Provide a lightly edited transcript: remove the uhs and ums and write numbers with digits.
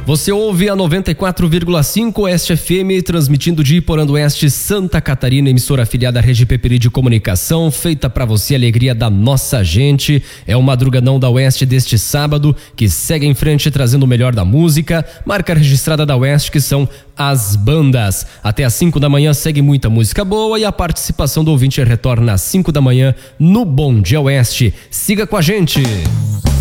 Você ouve a 94,5 Oeste FM, transmitindo de Iporã do Oeste, Santa Catarina, emissora afiliada à Rede Peperi de Comunicação, feita para você, alegria da nossa gente. É o Madrugadão da Oeste deste sábado, que segue em frente trazendo o melhor da música, marca registrada da Oeste, que são as bandas. Até às 5 da manhã segue muita música boa e a participação do ouvinte retorna às 5 da manhã no Bom Dia Oeste. Siga com a gente!